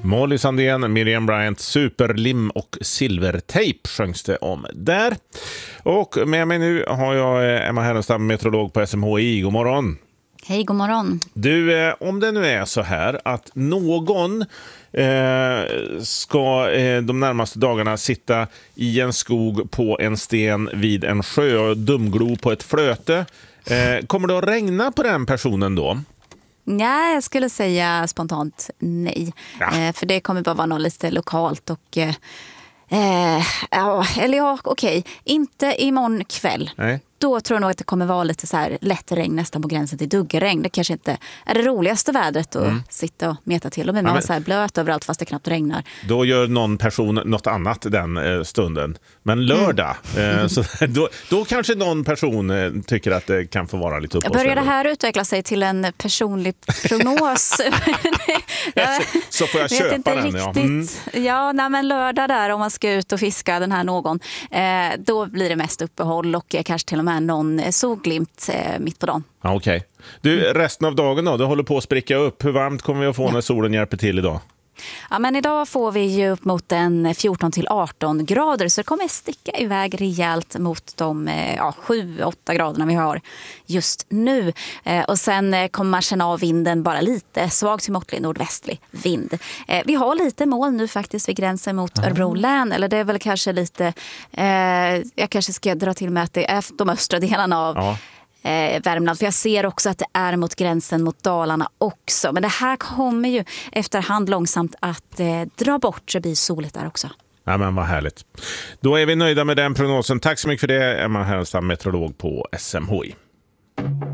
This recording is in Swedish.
Molly Sandén, Miriam Bryant, superlim och silvertejp sjöngs det om där. Och med mig nu har jag Emma Härenstam, meteorolog på SMHI. God morgon. Hej, god morgon. Du, om det nu är så här att någon ska de närmaste dagarna sitta i en skog på en sten vid en sjö och dumglo på ett flöte. Kommer det att regna på den personen då? Nej, jag skulle säga spontant nej. Ja. För det kommer bara vara något lite lokalt och... okej. Inte imorgon kväll. Nej. Då tror jag nog att det kommer vara lite så här lätt regn, nästan på gränsen till duggregn. Det kanske inte är det roligaste vädret att sitta och meta till. Och blir man så här blöt överallt fast det knappt regnar. Då gör någon person något annat den stunden. Men lördag, så då kanske någon person tycker att det kan få vara lite uppehållsväder. Börjar det här utveckla sig till en personlig prognos? Så får jag köpa den. Ja, men lördag där om man ska ut och fiska den här någon. Då blir det mest uppehåll och kanske till och med någon solglimt mitt på dagen. Ja, okej. Du, resten av dagen då? Det håller på att spricka upp. Hur varmt kommer vi att få när solen hjälper till idag? Ja, men idag får vi ju upp mot 14-18 grader så det kommer sticka iväg rejält mot de 7-8 graderna vi har just nu. Och sen kommer man känna av vinden bara lite, svag till måttlig nordvästlig vind. Vi har lite moln nu faktiskt vid gränsen mot Örebro län, eller det är väl kanske lite, jag kanske ska dra till med att det är de östra delarna av Värmland, för jag ser också att det är mot gränsen mot Dalarna också. Men det här kommer ju efterhand långsamt att dra bort så det blir soligt där också. Ja, men vad härligt. Då är vi nöjda med den prognosen. Tack så mycket för det, Emma Härenstam, meteorolog på SMHI.